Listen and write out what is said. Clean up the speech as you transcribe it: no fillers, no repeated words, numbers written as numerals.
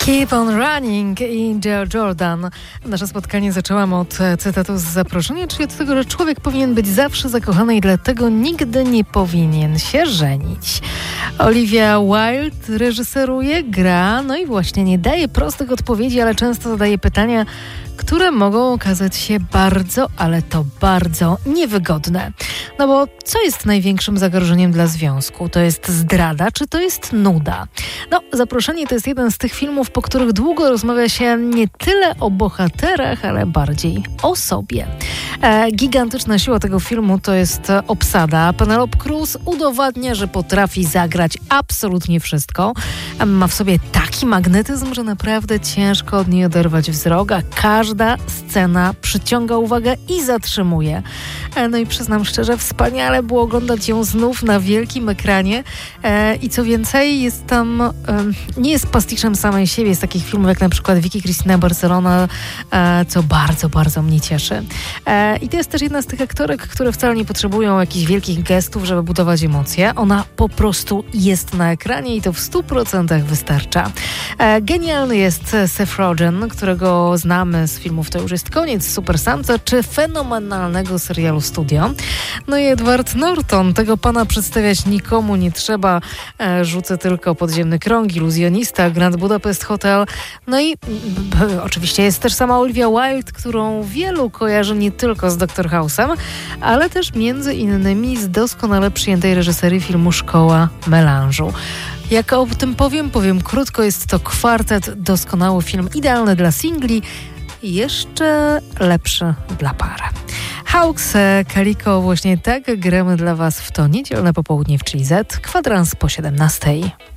Keep on Running i Joe Jordan. Nasze spotkanie zaczęłam od cytatu z zaproszenia, czyli od tego, że człowiek powinien być zawsze zakochany i dlatego nigdy nie powinien się żenić. Olivia Wilde reżyseruje, gra, no i właśnie nie daje prostych odpowiedzi, ale często zadaje pytania, które mogą okazać się bardzo, ale to bardzo niewygodne. No bo co jest największym zagrożeniem dla związku? To jest zdrada, czy to jest nuda? No, Zaproszenie to jest jeden z tych filmów, po których długo rozmawia się nie tyle o bohaterach, ale bardziej o sobie. Gigantyczna siła tego filmu to jest obsada. Penelope Cruz udowadnia, że potrafi zagrać absolutnie wszystko. Ma w sobie taki magnetyzm, że naprawdę ciężko od niej oderwać wzrok, a każda scena przyciąga uwagę i zatrzymuje. No i przyznam szczerze, wspaniale było oglądać ją znów na wielkim ekranie i co więcej, jest tam, nie jest pastiszem samej siebie z takich filmów jak na przykład Vicky Cristina Barcelona, co bardzo, bardzo mnie cieszy. I to jest też jedna z tych aktorek, które wcale nie potrzebują jakichś wielkich gestów, żeby budować emocje. Ona po prostu jest na ekranie i to w 100% wystarcza. Genialny jest Seth Rogen, którego znamy z filmów To już jest koniec, Super Samca, czy fenomenalnego serialu Studio. No i Edward Norton, tego pana przedstawiać nikomu nie trzeba. Rzucę tylko Podziemny krąg, Iluzjonista, Grand Budapest Hotel. No i oczywiście jest też sama Olivia Wilde, którą wielu kojarzy nie tylko z Dr. House'em, ale też między innymi z doskonale przyjętej reżyserii filmu Szkoła Melanżu. Jak o tym powiem krótko, jest to kwartet, doskonały film, idealny dla singli i jeszcze lepszy dla par. Hawks, Calico, właśnie tak gramy dla Was w to niedzielne popołudnie w Chili Z, kwadrans po 17.